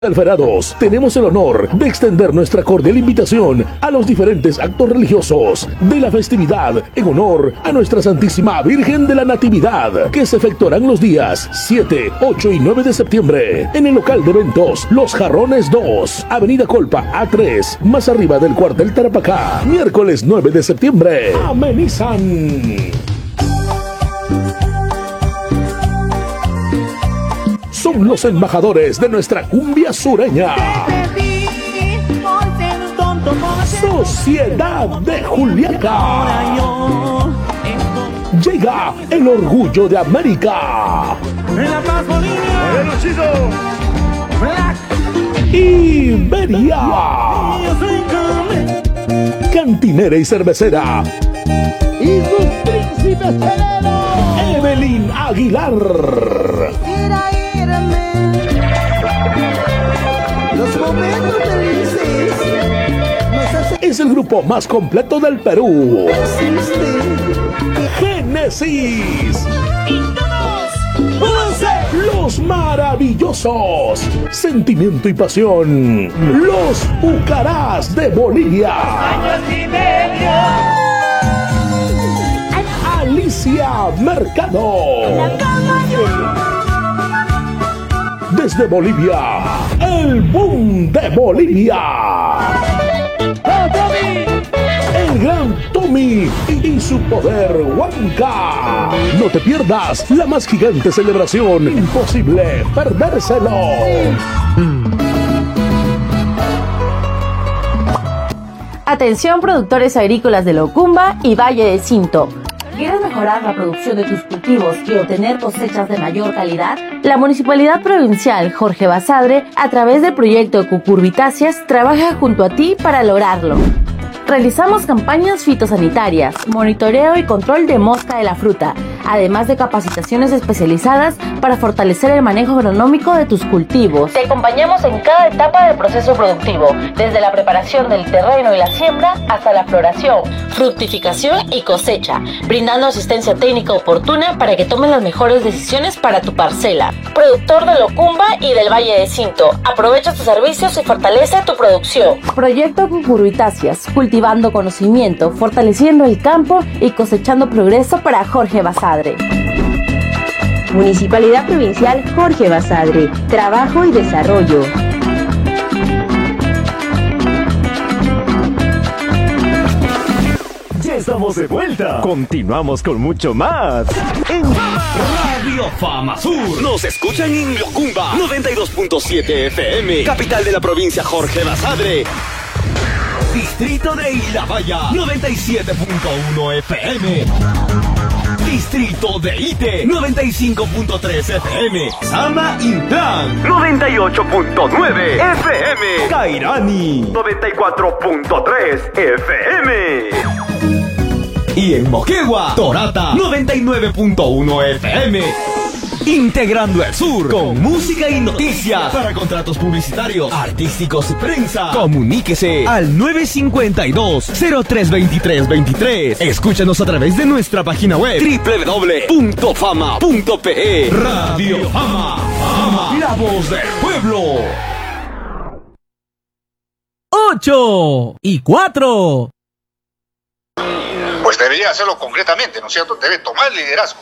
Alferados, tenemos el honor de extender nuestra cordial invitación a los diferentes actos religiosos de la festividad en honor a nuestra Santísima Virgen de la Natividad, que se efectuarán los días 7, 8 y 9 de septiembre en el local de eventos Los Jarrones 2, Avenida Colpa A3, más arriba del cuartel Tarapacá. Miércoles 9 de septiembre, amenizan son los embajadores de nuestra cumbia sureña. Sociedad de Juliaca. Llega el orgullo de América. Iberia. Cantinera y cervecera. Y sus príncipes helenos. Evelyn Aguilar. Los momentos felices es el grupo más completo del Perú. Génesis. Los Maravillosos. Sentimiento y pasión. Los Bucarás de Bolivia. Alicia Mercado. Desde Bolivia, el boom de Bolivia. El gran Tommy y su poder Huanca. No te pierdas la más gigante celebración. Imposible perdérselo. Atención, productores agrícolas de Locumba y Valle del Cinto. ¿Quieres mejorar la producción de tus cultivos y obtener cosechas de mayor calidad? La Municipalidad Provincial Jorge Basadre, a través del proyecto Cucurbitáceas, trabaja junto a ti para lograrlo. Realizamos campañas fitosanitarias, monitoreo y control de mosca de la fruta, además de capacitaciones especializadas para fortalecer el manejo agronómico de tus cultivos. Te acompañamos en cada etapa del proceso productivo, desde la preparación del terreno y la siembra hasta la floración, fructificación y cosecha, brindando asistencia técnica oportuna para que tomes las mejores decisiones para tu parcela. Productor de Locumba y del Valle de Cinto, aprovecha tus servicios y fortalece tu producción. Proyecto Cucurbitáceas, cultivando conocimiento, fortaleciendo el campo y cosechando progreso para Jorge Basadre. Municipalidad Provincial Jorge Basadre, trabajo y desarrollo. Ya estamos de vuelta. Continuamos con mucho más en Radio Fama Sur. Nos escuchan en Locumba 92.7 FM, capital de la provincia Jorge Basadre. Distrito de Ilabaya 97.1 FM. Distrito de Ite 95.3 FM. Sama Intran 98.9 FM. Cairani 94.3 FM. Y en Moquegua, Torata 99.1 FM. Integrando el sur con música y noticias. Para contratos publicitarios, artísticos y prensa, comuníquese al 952-032323. Escúchanos a través de nuestra página web www.fama.pe. Radio Fama, Fama, la voz del pueblo. 8 y 4. Pues debería hacerlo concretamente, ¿no es cierto? Debe tomar el liderazgo.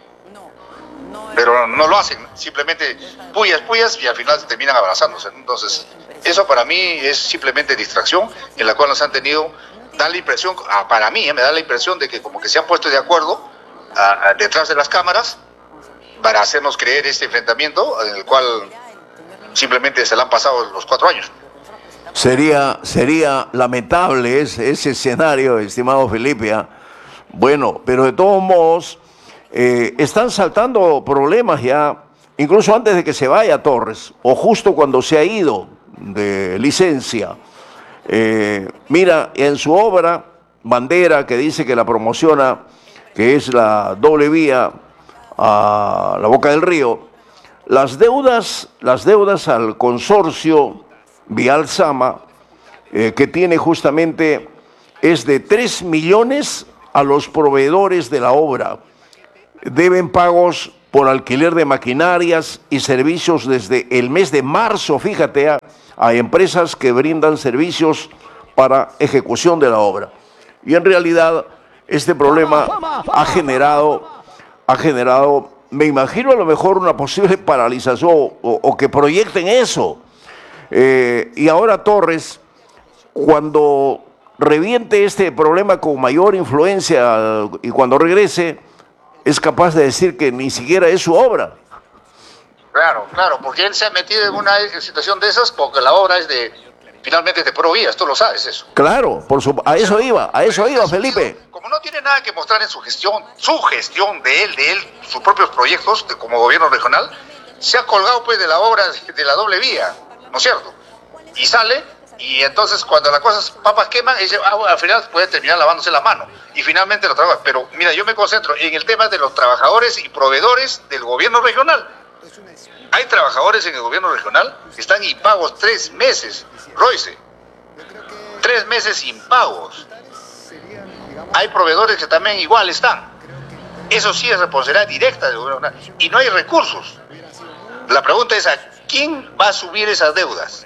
Pero no lo hacen, simplemente puyas y al final terminan abrazándose. Entonces, eso para mí es simplemente distracción en la cual nos han tenido, da la impresión, para mí me da la impresión de que como que se han puesto de acuerdo detrás de las cámaras para hacernos creer este enfrentamiento en el cual simplemente se le han pasado los 4 años. Sería lamentable ese escenario, estimado Felipe. Bueno, pero de todos modos están saltando problemas ya, incluso antes de que se vaya Torres, o justo cuando se ha ido de licencia. Mira, en su obra, Bandera, que dice que la promociona, que es la doble vía a la Boca del Río, las deudas al consorcio Vial Sama, que tiene justamente, es de 3 millones a los proveedores de la obra. Deben pagos por alquiler de maquinarias y servicios desde el mes de marzo, fíjate, a empresas que brindan servicios para ejecución de la obra. Y en realidad este problema ha generado, me imagino a lo mejor una posible paralización o que proyecten eso. Y ahora Torres, cuando reviente este problema con mayor influencia y cuando regrese, es capaz de decir que ni siquiera es su obra. Claro, porque él se ha metido en una situación de esas porque la obra es finalmente de Provías, tú lo sabes eso. Claro, a eso iba, Felipe. Como no tiene nada que mostrar en su gestión de él, sus propios proyectos como gobierno regional, se ha colgado pues de la obra de la doble vía, ¿no es cierto? Y sale, y entonces cuando las cosas papas queman, al final puede terminar lavándose la mano. Y finalmente lo trabaja. Pero mira, yo me concentro en el tema de los trabajadores y proveedores del gobierno regional. Hay trabajadores en el gobierno regional que están impagos 3 meses, Royce. 3 meses impagos. Hay proveedores que también igual están. Eso sí es responsabilidad directa del gobierno regional. Y no hay recursos. La pregunta es, ¿a quién va a subir esas deudas?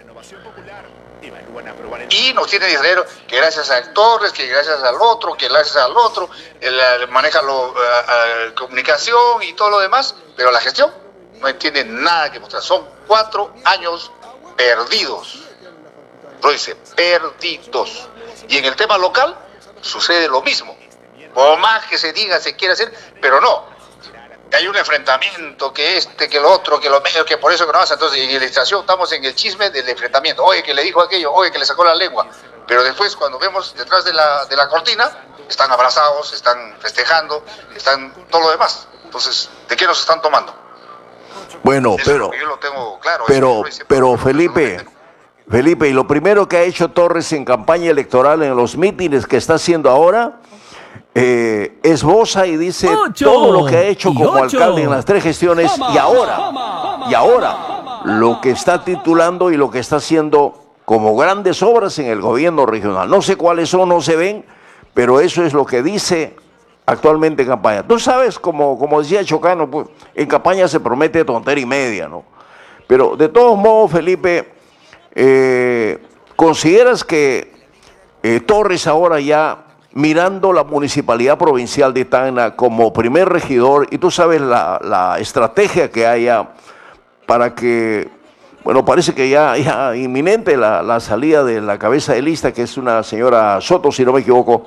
Y nos tiene dinero que gracias a Torres, que gracias al otro, él maneja la comunicación y todo lo demás, pero la gestión no tiene nada que mostrar. Son 4 años perdidos. Lo dice, perdidos. Y en el tema local sucede lo mismo. Por más que se diga, se quiere hacer, pero no. Hay un enfrentamiento, que que lo otro, que lo medio, que por eso que no pasa. Entonces, en la ilustración estamos en el chisme del enfrentamiento. Oye, que le dijo aquello, oye, que le sacó la lengua. Pero después, cuando vemos detrás de la cortina, están abrazados, están festejando, están todo lo demás. Entonces, ¿de qué nos están tomando? Bueno, eso pero yo lo tengo claro. Pero Felipe, y lo primero que ha hecho Torres en campaña electoral, en los mítines que está haciendo ahora, esboza y dice todo lo que ha hecho como alcalde en las 3 gestiones y ahora lo que está titulando y lo que está haciendo como grandes obras en el gobierno regional. No sé cuáles son, no se ven, pero eso es lo que dice actualmente en campaña. Tú sabes, como decía Chocano, pues, en campaña se promete tontera y media, ¿no? Pero de todos modos, Felipe, ¿consideras que Torres ahora ya, mirando la municipalidad provincial de Tacna como primer regidor, y tú sabes la estrategia que haya para que, bueno, parece que ya inminente la salida de la cabeza de lista, que es una señora Soto, si no me equivoco,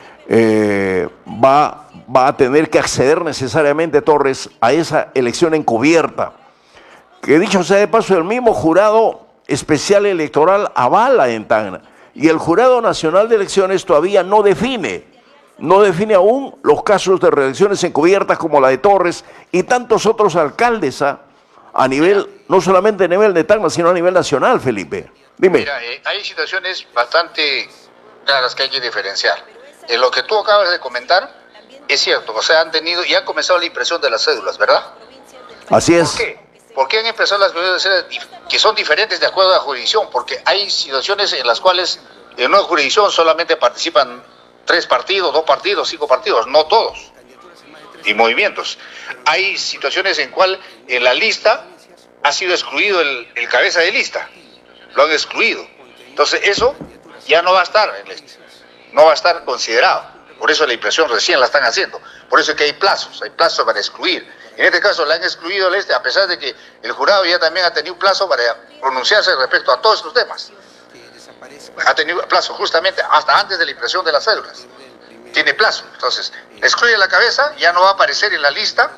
va a tener que acceder necesariamente Torres a esa elección encubierta, que dicho sea de paso, el mismo jurado especial electoral avala en Tacna. Y el Jurado Nacional de Elecciones todavía no define aún los casos de reelecciones encubiertas como la de Torres y tantos otros alcaldes a nivel, no solamente a nivel de Tacna, sino a nivel nacional, Felipe. Dime. Mira, hay situaciones bastante claras que hay que diferenciar. En lo que tú acabas de comentar, es cierto, o sea, han comenzado la impresión de las cédulas, ¿verdad? Así es. ¿Por qué? ¿Por qué han empezado las cédulas que son diferentes de acuerdo a la jurisdicción? Porque hay situaciones en las cuales en una jurisdicción solamente participan 3 partidos, 2 partidos, 5 partidos, no todos, y movimientos. Hay situaciones en cual en la lista ha sido excluido el cabeza de lista, lo han excluido. Entonces eso ya no va a estar no va a estar considerado. Por eso la impresión recién la están haciendo. Por eso es que hay plazos para excluir. En este caso la han excluido a pesar de que el jurado ya también ha tenido plazo para pronunciarse respecto a todos estos temas. Ha tenido plazo justamente hasta antes de la impresión de las cédulas. Tiene plazo. Entonces, excluye la cabeza, ya no va a aparecer en la lista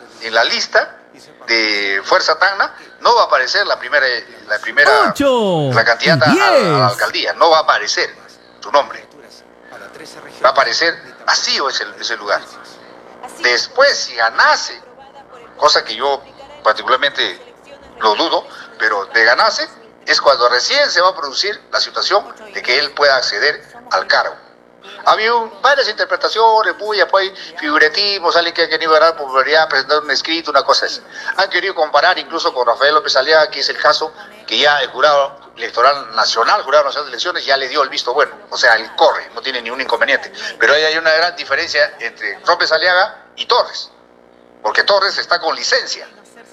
de Fuerza Tacna, no va a aparecer la candidata a la alcaldía, no va a aparecer su nombre. Va a aparecer vacío ese lugar. Después, si ganase, cosa que yo particularmente lo dudo, pero de ganarse es cuando recién se va a producir la situación de que él pueda acceder al cargo. Ha habido varias interpretaciones, figuretismos, alguien que ha querido ganar popularidad, presentar un escrito, una cosa así. Han querido comparar incluso con Rafael López Aliaga, que es el caso que ya el Jurado Nacional de Elecciones, ya le dio el visto bueno. O sea, él corre, no tiene ningún inconveniente. Pero ahí hay una gran diferencia entre López Aliaga y Torres. porque Torres está con licencia.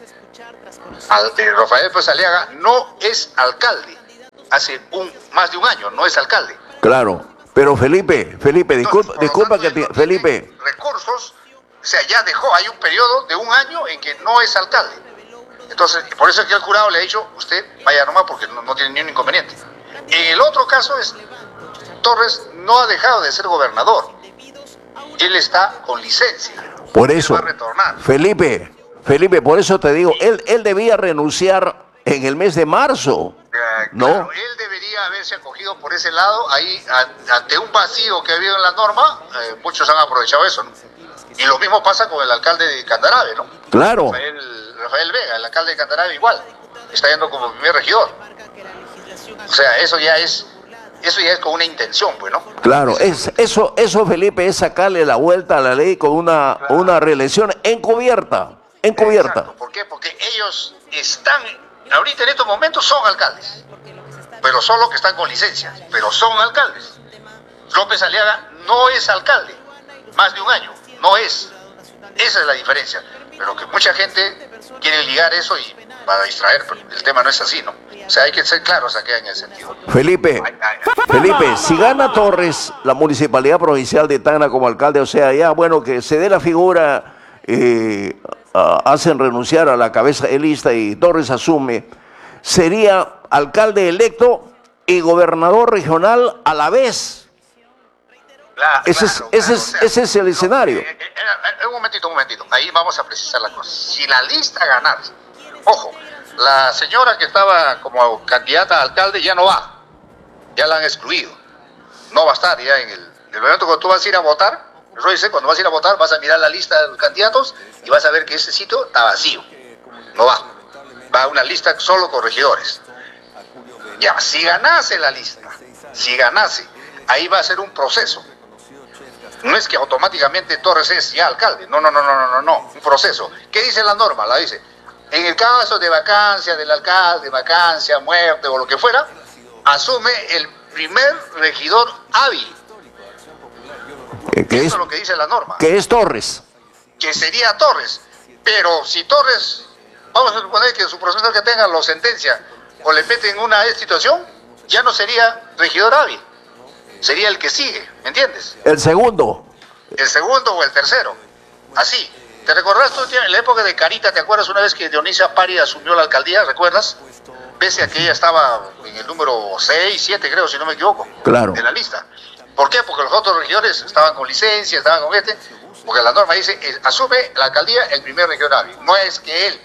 Rafael Pérez Aliaga no es alcalde, hace más de un año no es alcalde. Claro, pero Felipe, disculpa que Felipe. Recursos, o sea, ya dejó, hay un periodo de un año en que no es alcalde. Entonces, por eso es que el jurado le ha dicho, usted vaya nomás porque no tiene ni un inconveniente. En el otro caso Torres no ha dejado de ser gobernador. Él está con licencia. Por eso, él va a retornar. Felipe, por eso te digo, él debía renunciar en el mes de marzo. ¿No? Claro, él debería haberse acogido por ese lado, ahí ante un vacío que ha habido en la norma, muchos han aprovechado eso, ¿no? Y lo mismo pasa con el alcalde de Candarave, ¿no? Claro. Rafael Vega, el alcalde de Candarave igual, está yendo como primer regidor. O sea, eso ya es con una intención, pues, ¿no? Claro, eso Felipe, es sacarle la vuelta a la ley con una reelección encubierta. Exacto. ¿Por qué? Porque ellos están, ahorita en estos momentos son alcaldes, pero solo que están con licencia, pero son alcaldes. López Aliaga no es alcalde, más de un año, no es. Esa es la diferencia. Pero que mucha gente quiere ligar eso y para distraer, pero el tema no es así, ¿no? O sea, hay que ser claros aquí en ese sentido. Felipe, si gana Torres la municipalidad provincial de Tacna como alcalde, o sea, ya bueno, que se dé la figura, hacen renunciar a la cabeza de lista y Torres asume, sería alcalde electo y gobernador regional a la vez. Ese es el escenario. Un momentito. Ahí vamos a precisar la cosa. Si la lista ganara, ojo, la señora que estaba como candidata a alcalde ya no va. Ya la han excluido. No va a estar ya en el momento que tú vas a ir a votar. Cuando vas a ir a votar, vas a mirar la lista de los candidatos y vas a ver que ese sitio está vacío. No va. Va a una lista solo con regidores. Ya, si ganase la lista, ahí va a ser un proceso. No es que automáticamente Torres es ya alcalde, no, un proceso. ¿Qué dice la norma? La dice, en el caso de vacancia del alcalde, vacancia, muerte o lo que fuera, asume el primer regidor hábil. Eso es lo que dice la norma. Que es Torres. Que sería Torres. Pero si Torres, vamos a suponer que su proceso que tenga lo sentencia o le mete en una situación, ya no sería regidor hábil. Sería el que sigue, ¿me entiendes? El segundo o el tercero. Así. ¿Te recordás tú en la época de Carita? ¿Te acuerdas una vez que Dionisia Pari asumió la alcaldía? ¿Recuerdas? Pese a que ella estaba en el número 6, 7 creo, si no me equivoco. Claro. De la lista. ¿Por qué? Porque los otros regidores estaban con licencia, estaban con porque la norma dice, asume la alcaldía el primer regidor hábil. No es que él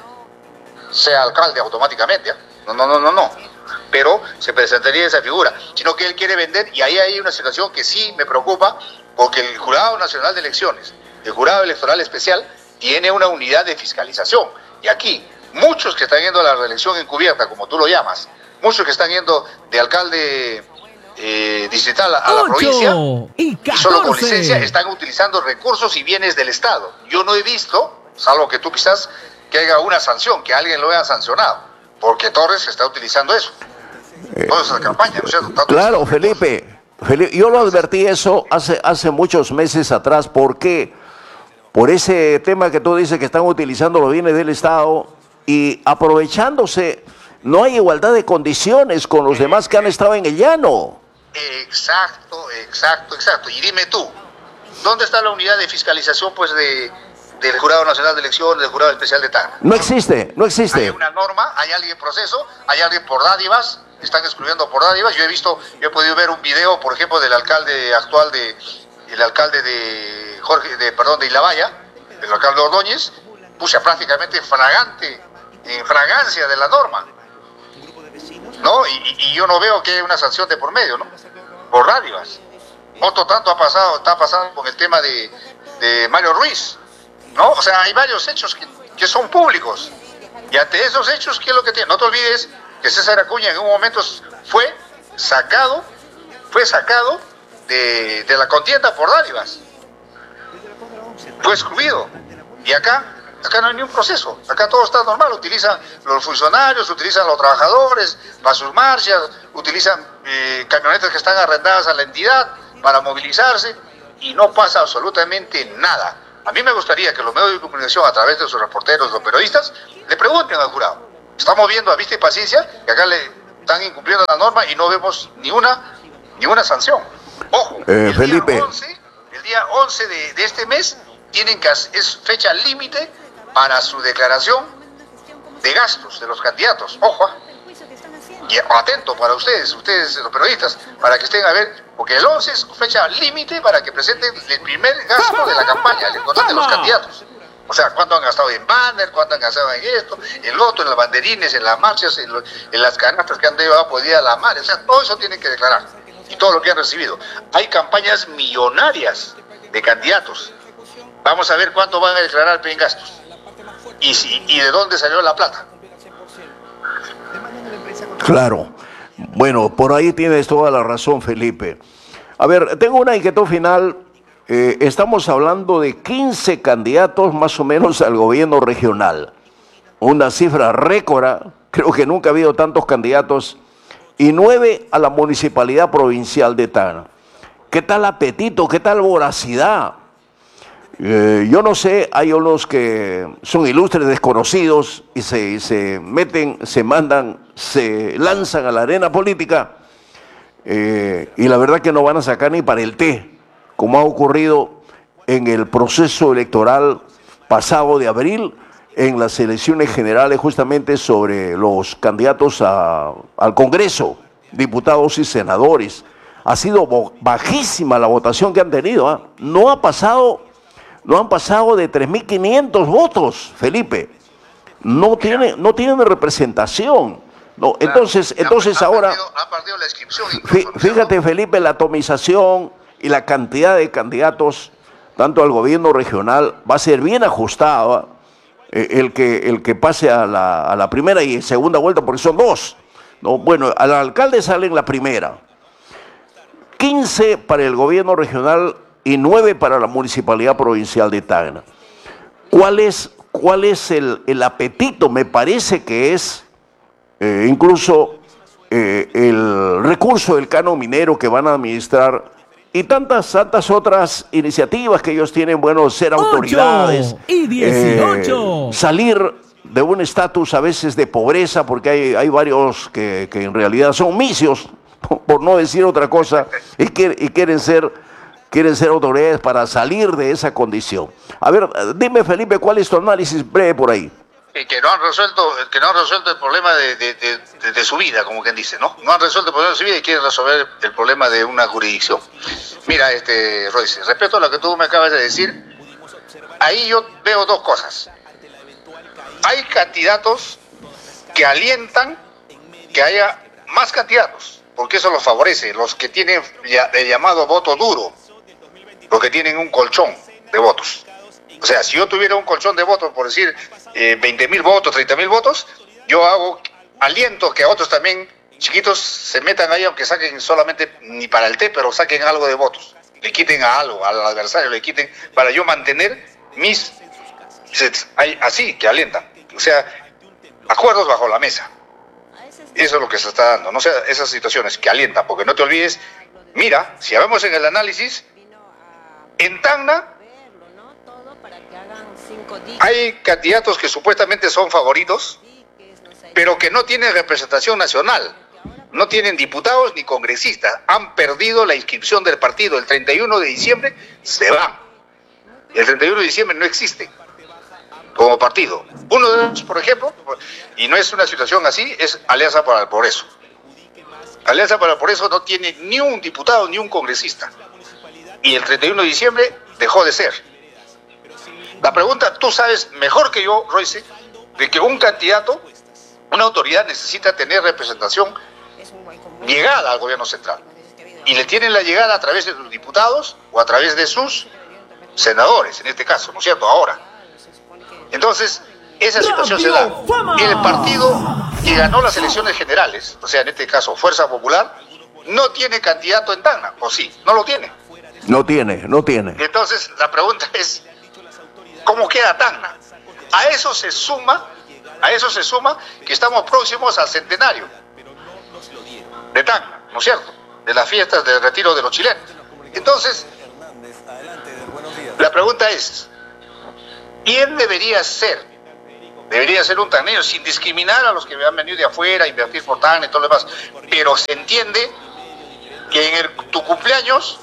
sea alcalde automáticamente. No. Pero se presentaría esa figura, sino que él quiere vender, y ahí hay una situación que sí me preocupa, porque el Jurado Nacional de Elecciones, el Jurado Electoral Especial, tiene una unidad de fiscalización, y aquí muchos que están yendo a la reelección encubierta, como tú lo llamas, muchos que están yendo de alcalde distrital a la provincia, y solo con licencia, están utilizando recursos y bienes del Estado. Yo no he visto, salvo que tú quizás, que haya una sanción, que alguien lo haya sancionado, porque Torres está utilizando eso. Toda esa campaña, ¿no es cierto? Claro, Felipe, yo lo advertí eso hace muchos meses atrás. ¿Por qué? Por ese tema que tú dices que están utilizando los bienes del Estado y aprovechándose. No hay igualdad de condiciones con los demás que han estado en el llano. Exacto. Y dime tú, ¿dónde está la unidad de fiscalización pues del Jurado Nacional de Elecciones, del Jurado Especial de Tacna? No existe. Hay una norma, hay alguien en proceso, hay alguien por dádivas, están excluyendo por dádivas. Yo he podido ver un video, por ejemplo, del alcalde actual de Ilabaya, el alcalde Ordóñez, prácticamente en fragancia de la norma, ¿no? Y yo no veo que haya una sanción de por medio, ¿no? Por dádivas. Otro tanto está pasando con el tema de Mario Ruiz, ¿no? O sea, hay varios hechos que son públicos. Y ante esos hechos, ¿qué es lo que tiene? No te olvides que César Acuña en un momento fue sacado de la contienda por dádivas. Fue excluido. Y acá no hay ni un proceso. Acá todo está normal. Utilizan los funcionarios, utilizan los trabajadores para sus marchas, utilizan camionetas que están arrendadas a la entidad para movilizarse y no pasa absolutamente nada. a mí me gustaría que los medios de comunicación, a través de sus reporteros, los periodistas, le pregunten al jurado. Estamos viendo a vista y paciencia que acá le están incumpliendo la norma y no vemos ni una sanción. Ojo, Felipe. el día 11 de este mes es fecha límite para su declaración de gastos de los candidatos. Ojo, y atento para ustedes los periodistas, para que estén a ver, porque el 11 es fecha límite para que presenten el primer gasto de la campaña electoral de los candidatos. O sea, cuánto han gastado en banner, cuánto han gastado en esto, en lo otro, en los banderines, en las marchas, en las canastas que han llevado por día a la mar. O sea, todo eso tienen que declarar. Y todo lo que han recibido. Hay campañas millonarias de candidatos. Vamos a ver cuánto van a declarar en gastos. Y de dónde salió la plata. Claro. Bueno, por ahí tienes toda la razón, Felipe. A ver, tengo una inquietud final. Estamos hablando de 15 candidatos más o menos al gobierno regional. Una cifra récord, creo que nunca ha habido tantos candidatos, y 9 a la municipalidad provincial de Tacna. ¿Qué tal apetito? ¿Qué tal voracidad? Yo no sé, hay unos que son ilustres desconocidos y se meten, se mandan, se lanzan a la arena política y la verdad que no van a sacar ni para el té, como ha ocurrido en el proceso electoral pasado de abril, en las elecciones generales justamente sobre los candidatos al Congreso, diputados y senadores. Ha sido bajísima la votación que han tenido, ¿eh? No han pasado de 3.500 votos, Felipe. No tienen representación. No, entonces ahora, ha perdido la inscripción. Fíjate, Felipe, la atomización y la cantidad de candidatos, tanto al gobierno regional, va a ser bien ajustada, el que pase a la primera y segunda vuelta, porque son 2. ¿No? Bueno, al alcalde sale en la primera. 15 para el gobierno regional y 9 para la municipalidad provincial de Tacna. ¿Cuál es el apetito? Me parece que es incluso el recurso del canon minero que van a administrar y tantas otras iniciativas que ellos tienen, bueno, ser autoridades, 8 y 18. Salir de un estatus a veces de pobreza, porque hay varios que en realidad son misios, por no decir otra cosa, y quieren ser autoridades para salir de esa condición. A ver, dime, Felipe, ¿cuál es tu análisis breve por ahí? Que no han resuelto el problema de su vida, como quien dice, ¿no? No han resuelto el problema de su vida y quieren resolver el problema de una jurisdicción. Mira, Royce, respecto a lo que tú me acabas de decir, ahí yo veo 2 cosas. Hay candidatos que alientan que haya más candidatos, porque eso los favorece, los que tienen el llamado voto duro, los que tienen un colchón de votos. O sea, si yo tuviera un colchón de votos, por decir 20.000 votos, 30.000 votos, yo aliento que a otros también chiquitos se metan ahí, aunque saquen solamente ni para el té, pero saquen algo de votos, le quiten al adversario, le quiten, para yo mantener así que alientan. O sea, acuerdos bajo la mesa. Eso es lo que se está dando, no sea esas situaciones que alientan, porque no te olvides, mira, si vemos en el análisis, en Tacna hay candidatos que supuestamente son favoritos, pero que no tienen representación nacional, no tienen diputados ni congresistas, han perdido la inscripción del partido. El 31 de diciembre se van. El 31 de diciembre no existe como partido. Uno de ellos, por ejemplo, y no es una situación así, es Alianza para el Progreso. Alianza para el Progreso no tiene ni un diputado ni un congresista. Y el 31 de diciembre dejó de ser. La pregunta, tú sabes mejor que yo, Royce, de que un candidato, una autoridad necesita tener representación llegada al gobierno central. Y le tienen la llegada a través de sus diputados o a través de sus senadores, en este caso, ¿no es cierto? Ahora. Entonces, esa situación se da. El partido que ganó las elecciones generales, o sea, en este caso, Fuerza Popular, no tiene candidato en Tacna, ¿o sí? No lo tiene. No tiene. Entonces, la pregunta es, ¿cómo queda Tacna? A eso se suma que estamos próximos al centenario de Tacna, ¿no es cierto? De las fiestas del retiro de los chilenos. Entonces, la pregunta es, ¿Quién debería ser? Debería ser un tacneño, sin discriminar a los que han venido de afuera a invertir por Tacna y todo lo demás. Pero se entiende que en tu cumpleaños,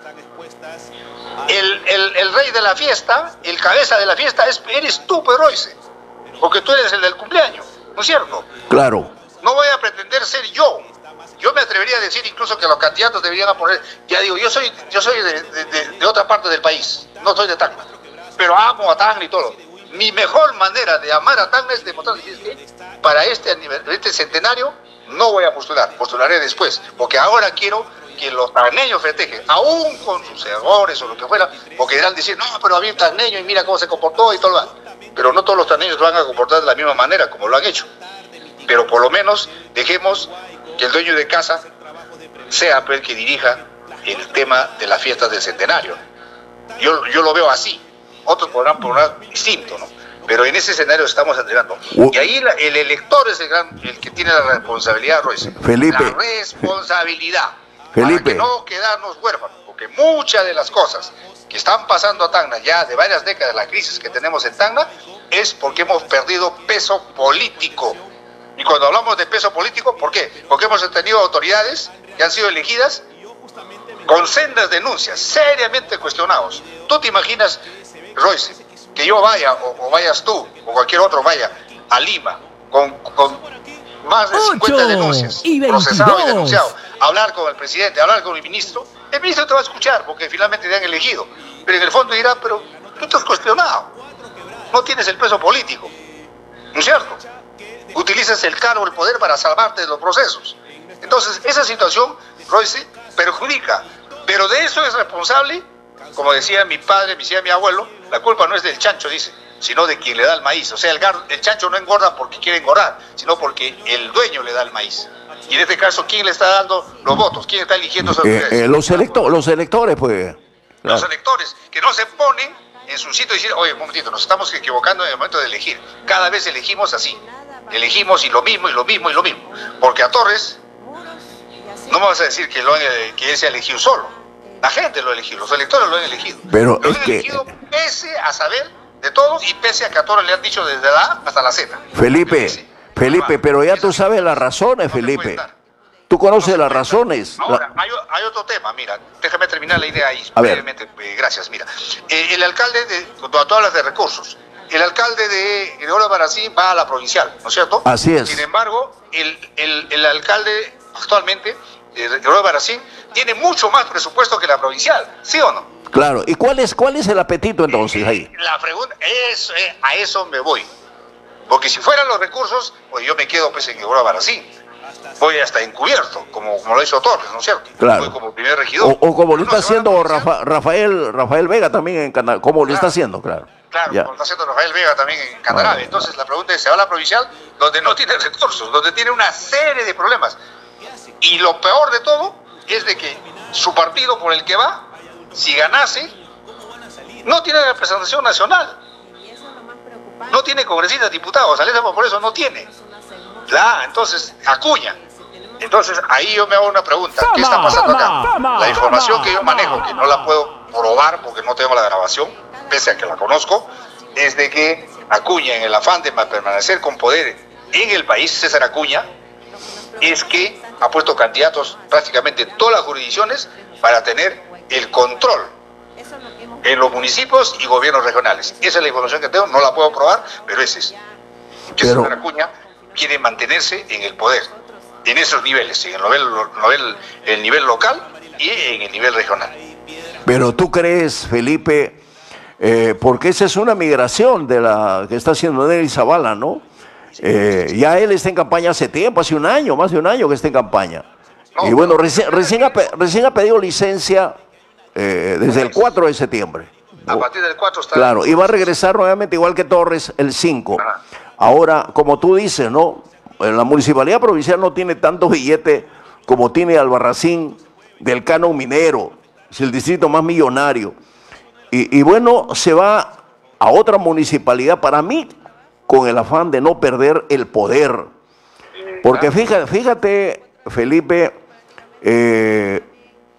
el rey de la fiesta, el cabeza de la fiesta, eres tú, pues, Royce. Porque tú eres el del cumpleaños, ¿no es cierto? Claro. No voy a pretender ser yo. Yo me atrevería a decir incluso que los candidatos deberían poner, ya digo, yo soy de otra parte del país, no soy de Tacna, pero amo a Tacna y todo. Mi mejor manera de amar a Tacna es demostrar que para este centenario no voy a postular, postularé después, porque ahora quiero que los tacneños festejen, aún con sus errores o lo que fuera, porque dirán decir, no, pero había un tacneño y mira cómo se comportó y todo lo demás. Pero no todos los tacneños van a comportar de la misma manera como lo han hecho. Pero por lo menos dejemos que el dueño de casa sea el que dirija el tema de las fiestas del centenario. Yo lo veo así. Otros podrán poner distinto, ¿no? Pero en ese escenario estamos entrando. Y ahí el elector es el que tiene la responsabilidad, Royce. Felipe. La responsabilidad. Felipe. Para que no quedarnos huérfanos. Porque muchas de las cosas que están pasando a Tacna ya de varias décadas, la crisis que tenemos en Tacna, es porque hemos perdido peso político. Y cuando hablamos de peso político, ¿por qué? Porque hemos tenido autoridades que han sido elegidas con sendas denuncias, seriamente cuestionados. ¿Tú te imaginas, Royce, que yo vaya, o vayas tú, o cualquier otro vaya a Lima, con más de 50 denuncias, procesado y denunciado, a hablar con el presidente, a hablar con el ministro te va a escuchar, porque finalmente te han elegido, pero en el fondo dirá, pero tú te has cuestionado, no tienes el peso político, ¿no es cierto? Utilizas el cargo, el poder para salvarte de los procesos. Entonces, esa situación, Royce, perjudica, pero de eso es responsable, como decía mi padre, decía mi abuelo, la culpa no es del chancho, dice, sino de quien le da el maíz. O sea, el chancho no engorda porque quiere engordar, sino porque el dueño le da el maíz. Y en este caso, ¿quién le está dando los votos? ¿Quién está eligiendo esas autoridades? Los electores, pues. Claro. Los electores, que no se ponen en su sitio y dicen, oye, un momentito, nos estamos equivocando en el momento de elegir. Cada vez elegimos así. Elegimos y lo mismo, y lo mismo, y lo mismo. Porque a Torres, no me vas a decir que él se ha elegido solo. La gente lo ha elegido, los electores lo han elegido. Pero lo han elegido pese a saber de todo y pese a que a Torres le han dicho desde la A hasta la Z. Felipe, pero ya tú sabes las razones, Felipe. Tú conoces las razones. Ahora, hay otro tema, mira, déjame terminar la idea ahí. Brevemente, gracias, mira. El alcalde, cuando tú hablas de recursos, el alcalde de Gregorio Albarracín va a la provincial, ¿no es cierto? Así es. Sin embargo, el alcalde actualmente, Gregorio Albarracín, tiene mucho más presupuesto que la provincial, ¿sí o no? Claro, ¿y cuál es el apetito entonces ahí? La pregunta, a eso me voy. Porque si fueran los recursos, pues yo me quedo pues en Gregorio Albarracín. Voy hasta encubierto, como lo hizo Torres, ¿no es cierto? Claro. Voy como primer regidor. O como lo está haciendo Rafael Vega también en Canadá, como lo está haciendo, claro. Claro, como lo está haciendo Rafael Vega también en Canadá. Entonces la pregunta es, ¿se va a la provincial? Donde no tiene recursos, donde tiene una serie de problemas. Y lo peor de todo es de que su partido por el que va, si ganase, no tiene representación nacional. No tiene congresistas, diputados, Alianza por eso no tiene. Entonces, Acuña. Entonces, ahí yo me hago una pregunta. ¿Qué está pasando acá? La información que yo manejo, que no la puedo probar porque no tengo la grabación, pese a que la conozco, es de que Acuña, en el afán de permanecer con poder en el país, César Acuña, es que ha puesto candidatos prácticamente en todas las jurisdicciones para tener el control en los municipios y gobiernos regionales. Esa es la información que tengo, no la puedo probar, pero ese es. Que César Acuña quiere mantenerse en el poder, en esos niveles, en el nivel local y en el nivel regional. Pero tú crees, Felipe, porque esa es una migración de la que está haciendo Nelly Zavala, ¿no? Ya él está en campaña hace tiempo, hace un año, más de un año que está en campaña. No, y bueno, recién ha pedido licencia desde el 4 de septiembre. A partir del 4 está... Claro, y va a regresar nuevamente igual que Torres el 5. Ajá. Ahora, como tú dices, ¿no? La municipalidad provincial no tiene tanto billete como tiene Albarracín del canon minero. Es el distrito más millonario. Y bueno, se va a otra municipalidad, para mí, con el afán de no perder el poder. Porque fíjate, Felipe,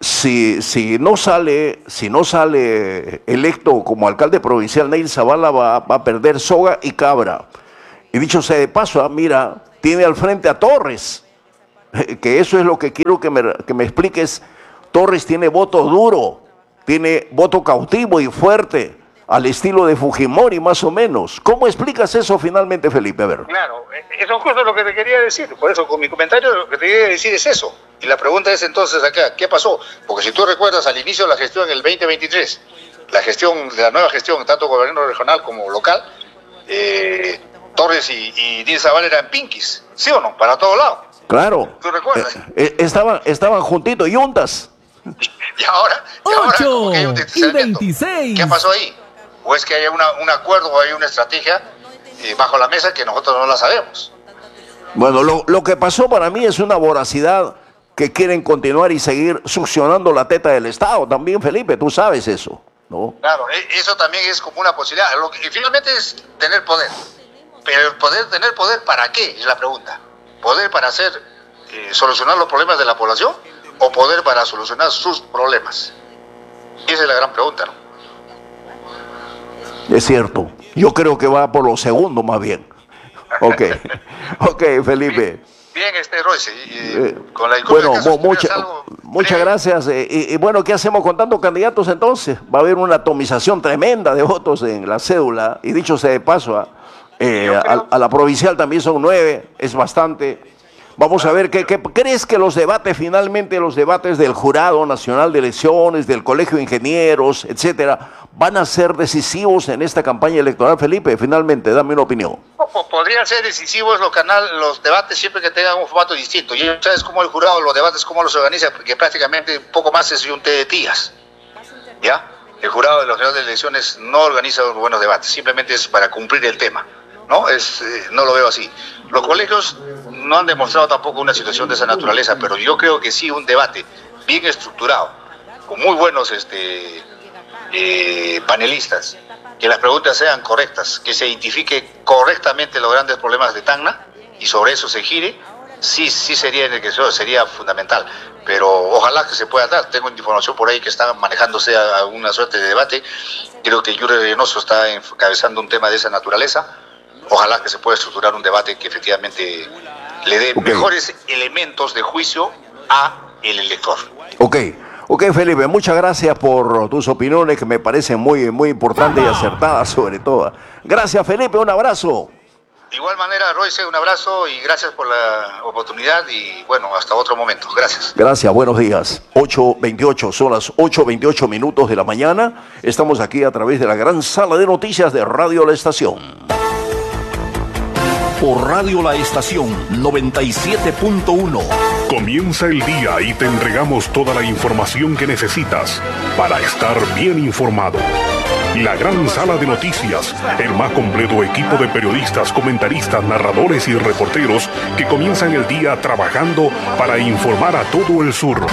si no sale electo como alcalde provincial, Neil Zavala va a perder soga y cabra. Y dicho sea de paso, mira, tiene al frente a Torres, que eso es lo que quiero que me expliques. Torres tiene voto duro, tiene voto cautivo y fuerte, al estilo de Fujimori más o menos. ¿Cómo explicas eso finalmente, Felipe? A ver. Claro, eso es justo lo que te quería decir. Por eso, con mi comentario, lo que te quería decir es eso. Y la pregunta es entonces acá, ¿qué pasó? Porque si tú recuerdas al inicio de la gestión, en el 2023, la gestión de la nueva gestión, tanto gobierno regional como local, Torres y Díaz Zavala eran pinquis, ¿sí o no? Para todos lados. Claro. ¿Tú recuerdas? Estaban juntitos, yuntas. Y ahora 8 hay un y distanciamiento. 26. ¿Qué pasó ahí? ¿O es que hay un acuerdo o hay una estrategia bajo la mesa que nosotros no la sabemos? Bueno, lo que pasó para mí es una voracidad que quieren continuar y seguir succionando la teta del Estado. También, Felipe, tú sabes eso, ¿no? Claro, eso también es como una posibilidad. Lo que finalmente es tener poder. Pero tener poder ¿para qué? Es la pregunta. ¿Poder para solucionar los problemas de la población o poder para solucionar sus problemas? Esa es la gran pregunta, ¿no? Es cierto. Yo creo que va por lo segundo más bien. Ok, Felipe. Bien, Royce. Con la disculpa bueno, muchas gracias. Y bueno, ¿qué hacemos con tantos candidatos entonces? Va a haber una atomización tremenda de votos en la cédula. Y dicho sea de paso, a la provincial también son 9, es bastante. Vamos a ver, ¿qué crees que los debates del Jurado Nacional de Elecciones, del Colegio de Ingenieros, etcétera, van a ser decisivos en esta campaña electoral, Felipe? Finalmente, dame una opinión. Podrían ser decisivos los debates siempre que tengan un formato distinto. Y sabes cómo el jurado, los debates, cómo los organiza, porque prácticamente un poco más es un té de tías. ¿Ya? El Jurado de los Nacional de Elecciones no organiza buenos debates, simplemente es para cumplir el tema. ¿No? No lo veo así. Los colegios no han demostrado tampoco una situación de esa naturaleza, pero yo creo que sí un debate bien estructurado, con muy buenos panelistas, que las preguntas sean correctas, que se identifique correctamente los grandes problemas de Tacna y sobre eso se gire, sí sería fundamental. Pero ojalá que se pueda dar. Tengo información por ahí que está manejándose a una suerte de debate. Creo que Yuri Reynoso está encabezando un tema de esa naturaleza. Ojalá que se pueda estructurar un debate que efectivamente le dé mejores elementos de juicio a el elector. Ok, Felipe, muchas gracias por tus opiniones que me parecen muy, muy importantes y acertadas sobre todo. Gracias, Felipe, un abrazo. De igual manera, Royce, un abrazo y gracias por la oportunidad y bueno, hasta otro momento. Gracias. Gracias, buenos días. 8:28, son las 8:28 minutos de la mañana. Estamos aquí a través de la gran sala de noticias de Radio La Estación. Por Radio La Estación 97.1. Comienza el día y te entregamos toda la información que necesitas para estar bien informado. La gran sala de noticias, el más completo equipo de periodistas, comentaristas, narradores y reporteros que comienzan el día trabajando para informar a todo el sur.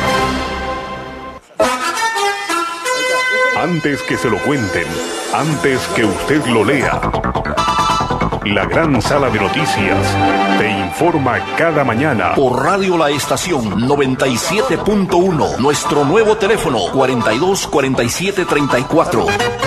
Antes que se lo cuenten, antes que usted lo lea. La gran sala de noticias te informa cada mañana. Por Radio La Estación 97.1. Nuestro nuevo teléfono 42 47 34.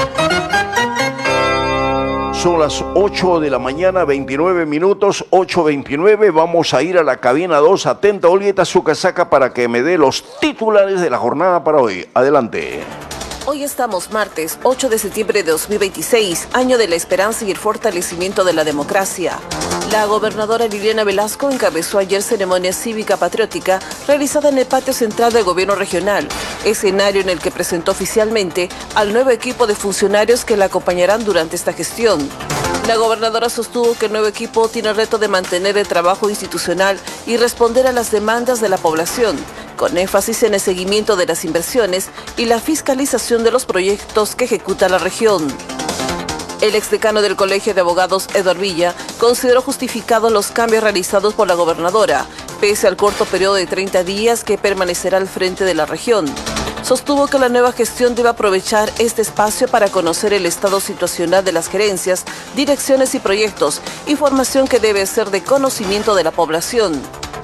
Son las 8 de la mañana, 29 minutos, 8:29. Vamos a ir a la cabina 2. Atenta, Olguita, su casaca para que me dé los titulares de la jornada para hoy. Adelante. Hoy estamos martes 8 de septiembre de 2026, año de la esperanza y el fortalecimiento de la democracia. La gobernadora Liliana Velasco encabezó ayer ceremonia cívica patriótica realizada en el patio central del gobierno regional, escenario en el que presentó oficialmente al nuevo equipo de funcionarios que la acompañarán durante esta gestión. La gobernadora sostuvo que el nuevo equipo tiene el reto de mantener el trabajo institucional y responder a las demandas de la población, con énfasis en el seguimiento de las inversiones y la fiscalización de los proyectos que ejecuta la región. El exdecano del Colegio de Abogados, Eduardo Villa, consideró justificados los cambios realizados por la gobernadora, pese al corto periodo de 30 días que permanecerá al frente de la región. Sostuvo que la nueva gestión debe aprovechar este espacio para conocer el estado situacional de las gerencias, direcciones y proyectos, información que debe ser de conocimiento de la población.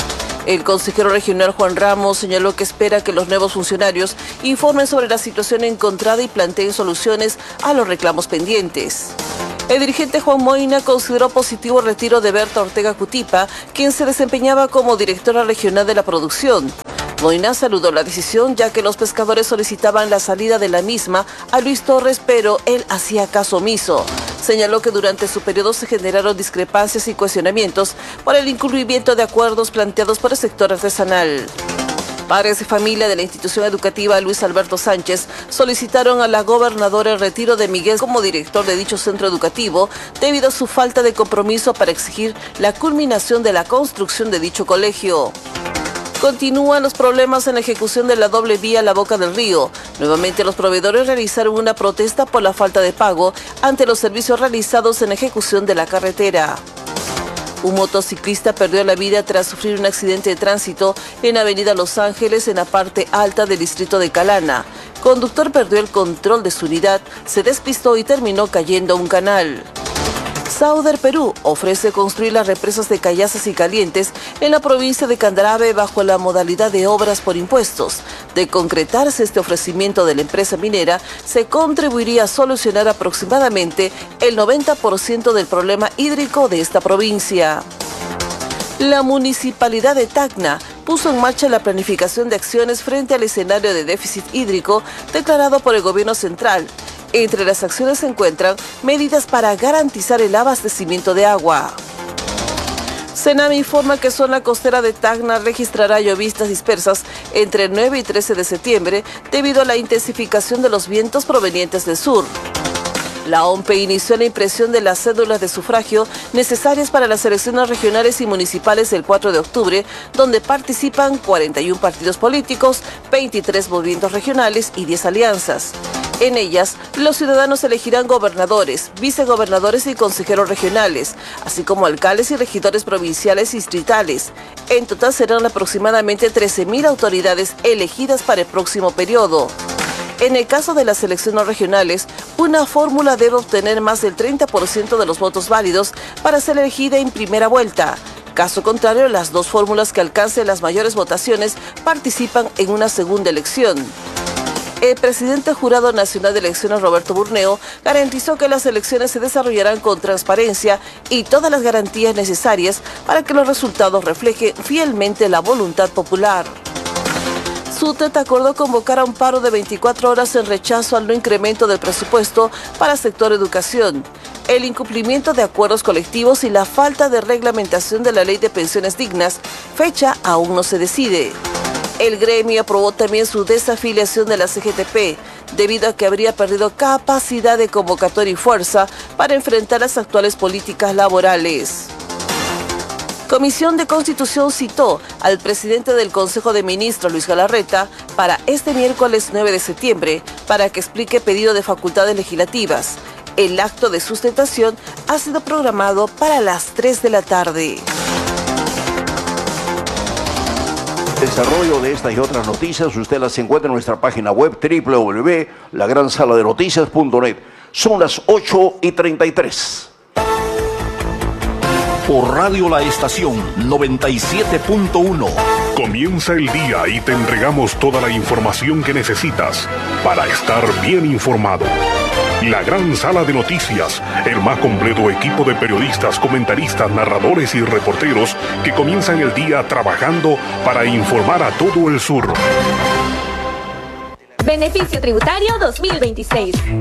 El consejero regional Juan Ramos señaló que espera que los nuevos funcionarios informen sobre la situación encontrada y planteen soluciones a los reclamos pendientes. El dirigente Juan Moina consideró positivo el retiro de Berta Ortega Cutipa, quien se desempeñaba como directora regional de la producción. Moina saludó la decisión ya que los pescadores solicitaban la salida de la misma a Luis Torres, pero él hacía caso omiso. Señaló que durante su periodo se generaron discrepancias y cuestionamientos por el incumplimiento de acuerdos planteados por el sector artesanal. Padres de familia de la institución educativa Luis Alberto Sánchez solicitaron a la gobernadora el retiro de Miguel como director de dicho centro educativo debido a su falta de compromiso para exigir la culminación de la construcción de dicho colegio. Continúan los problemas en la ejecución de la doble vía La Boca del Río. Nuevamente los proveedores realizaron una protesta por la falta de pago ante los servicios realizados en la ejecución de la carretera. Un motociclista perdió la vida tras sufrir un accidente de tránsito en Avenida Los Ángeles, en la parte alta del distrito de Calana. El conductor perdió el control de su unidad, se despistó y terminó cayendo a un canal. Sauder Perú ofrece construir las represas de Cayazas y Calientes en la provincia de Candarave bajo la modalidad de obras por impuestos. De concretarse este ofrecimiento de la empresa minera, se contribuiría a solucionar aproximadamente el 90% del problema hídrico de esta provincia. La municipalidad de Tacna puso en marcha la planificación de acciones frente al escenario de déficit hídrico declarado por el gobierno central. Entre las acciones se encuentran medidas para garantizar el abastecimiento de agua. Sename informa que zona costera de Tacna registrará lloviznas dispersas entre el 9 y 13 de septiembre debido a la intensificación de los vientos provenientes del sur. La OMPE inició la impresión de las cédulas de sufragio necesarias para las elecciones regionales y municipales el 4 de octubre, donde participan 41 partidos políticos, 23 movimientos regionales y 10 alianzas. En ellas, los ciudadanos elegirán gobernadores, vicegobernadores y consejeros regionales, así como alcaldes y regidores provinciales y distritales. En total serán aproximadamente 13.000 autoridades elegidas para el próximo periodo. En el caso de las elecciones regionales, una fórmula debe obtener más del 30% de los votos válidos para ser elegida en primera vuelta. Caso contrario, las dos fórmulas que alcancen las mayores votaciones participan en una segunda elección. El presidente Jurado Nacional de Elecciones, Roberto Burneo, garantizó que las elecciones se desarrollarán con transparencia y todas las garantías necesarias para que los resultados reflejen fielmente la voluntad popular. SUTET acordó convocar a un paro de 24 horas en rechazo al no incremento del presupuesto para el sector educación, el incumplimiento de acuerdos colectivos y la falta de reglamentación de la ley de pensiones dignas. Fecha aún no se decide. El gremio aprobó también su desafiliación de la CGTP, debido a que habría perdido capacidad de convocatoria y fuerza para enfrentar las actuales políticas laborales. Comisión de Constitución citó al presidente del Consejo de Ministros, Luis Galarreta, para este miércoles 9 de septiembre, para que explique pedido de facultades legislativas. El acto de sustentación ha sido programado para las 3 de la tarde. Desarrollo de estas y otras noticias, usted las encuentra en nuestra página web www.lagranSalaDeNoticias.net. Son las 8:33. Por Radio La Estación 97.1. Comienza el día y te entregamos toda la información que necesitas para estar bien informado. La gran sala de noticias, el más completo equipo de periodistas, comentaristas, narradores y reporteros que comienzan el día trabajando para informar a todo el sur. Beneficio tributario 2026.